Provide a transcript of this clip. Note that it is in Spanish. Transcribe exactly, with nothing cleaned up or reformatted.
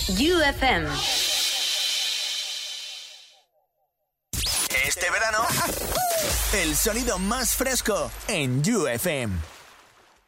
U F M. Este verano, el sonido más fresco en U F M.